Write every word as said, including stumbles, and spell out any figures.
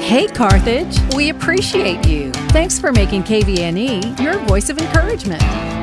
Hey, Carthage, we appreciate you. Thanks for making K V N E your voice of encouragement.